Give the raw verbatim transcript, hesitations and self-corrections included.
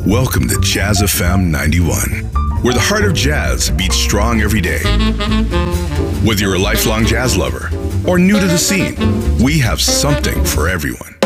Welcome to Jazz F M ninety-one, where the heart of jazz beats strong every day. Whether you're a lifelong jazz lover or new to the scene, we have something for everyone.